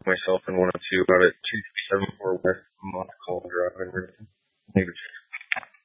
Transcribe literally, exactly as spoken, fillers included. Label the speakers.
Speaker 1: myself in one oh two out at two seven four West